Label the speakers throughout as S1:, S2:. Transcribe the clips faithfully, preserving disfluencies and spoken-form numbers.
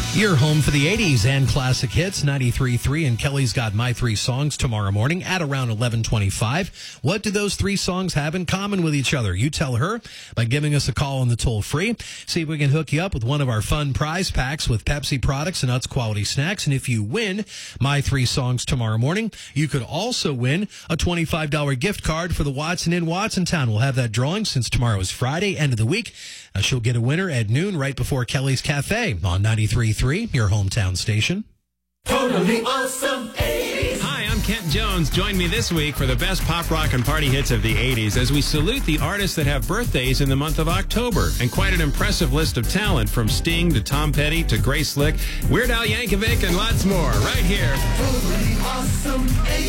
S1: You're home for the eighties and classic hits, ninety-three point three, and Kelly's got my three songs tomorrow morning at around eleven twenty-five. What do those three songs have in common with each other? You tell her by giving us a call on the toll-free. See if we can hook you up with one of our fun prize packs with Pepsi products and Utz quality snacks. And if you win my three songs tomorrow morning, you could also win a twenty-five dollars gift card for the Watson in Watsontown. We'll have that drawing since tomorrow is Friday, end of the week. Uh, she'll get a winner at noon right before Kelly's Cafe on ninety-three point three, your hometown station.
S2: Totally awesome eighties.
S3: Hi, I'm Kent Jones. Join me this week for the best pop, rock, and party hits of the eighties as we salute the artists that have birthdays in the month of October. And quite an impressive list of talent from Sting to Tom Petty to Grace Slick, Weird Al Yankovic, and lots more right here.
S2: Totally awesome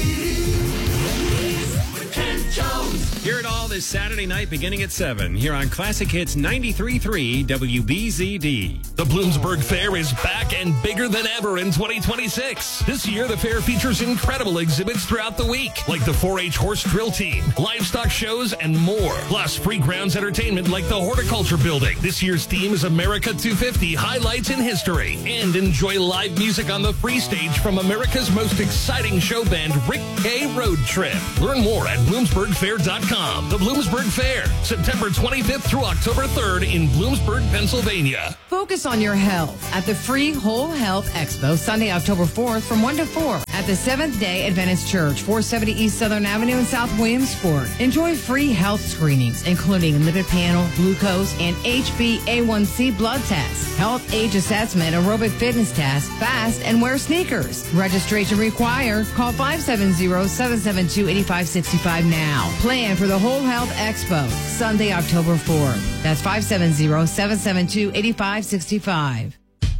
S2: eighties with Kent Jones.
S3: Hear it all this Saturday night beginning at seven here on Classic Hits ninety-three point three W B Z D.
S4: The Bloomsburg Fair is back and bigger than ever in twenty twenty-six. This year, the fair features incredible exhibits throughout the week, like the four H horse drill team, livestock shows, and more. Plus, free grounds entertainment like the Horticulture Building. This year's theme is America two fifty, Highlights in History. And enjoy live music on the free stage from America's most exciting show band, Rick K. Road Trip. Learn more at bloomsburg fair dot com. The Bloomsburg Fair, September twenty-fifth through October third in Bloomsburg, Pennsylvania.
S5: Focus on your health at the Free Whole Health Expo, Sunday, October fourth from one to four at the Seventh-day Adventist Church, four seventy East Southern Avenue in South Williamsport. Enjoy free health screenings, including lipid panel, glucose, and H b A one c blood tests, health age assessment, aerobic fitness test, fast, and wear sneakers. Registration required. Call five seven zero, seven seven two, eight five six five now. Plan for the Whole Health Expo, Sunday, October fourth. That's five seven zero, seven seven two, eight five six five.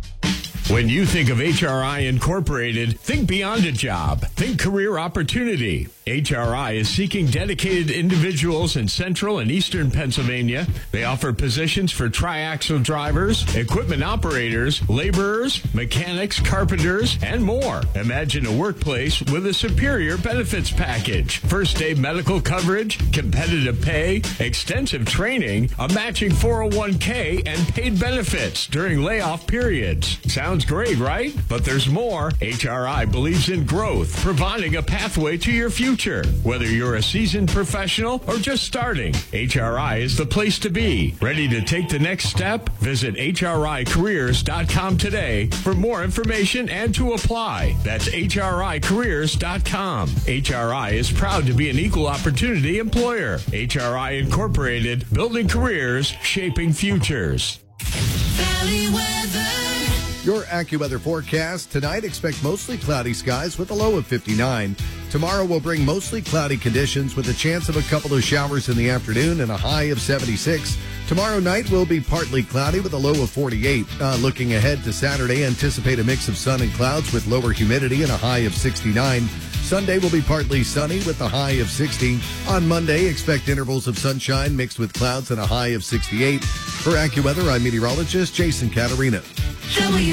S6: When you think of H R I Incorporated, think beyond a job. Think career opportunity. H R I is seeking dedicated individuals in central and eastern Pennsylvania. They offer positions for triaxle drivers, equipment operators, laborers, mechanics, carpenters, and more. Imagine a workplace with a superior benefits package. First day medical coverage, competitive pay, extensive training, a matching four oh one k, and paid benefits during layoff periods. Sounds great, right? But there's more. H R I believes in growth, providing a pathway to your future. Whether you're a seasoned professional or just starting, H R I is the place to be. Ready to take the next step? Visit H R I careers dot com today for more information and to apply. That's H R I careers dot com. H R I is proud to be an equal opportunity employer. H R I Incorporated, building careers, shaping futures.
S2: Valley weather.
S7: Your AccuWeather forecast. Tonight, expect mostly cloudy skies with a low of fifty-nine. Tomorrow will bring mostly cloudy conditions with a chance of a couple of showers in the afternoon and a high of seventy-six. Tomorrow night will be partly cloudy with a low of forty-eight. Uh, looking ahead to Saturday, anticipate a mix of sun and clouds with lower humidity and a high of sixty-nine. Sunday will be partly sunny with a high of sixty. On Monday, expect intervals of sunshine mixed with clouds and a high of sixty-eight. For AccuWeather, I'm meteorologist Jason Catarina.